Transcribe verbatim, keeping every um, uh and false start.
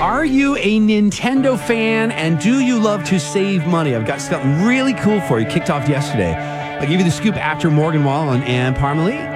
Are you a Nintendo fan and do you love to save money? I've got something really cool for you. Kicked off yesterday. I'll give you the scoop after Morgan Wallen and Parmalee.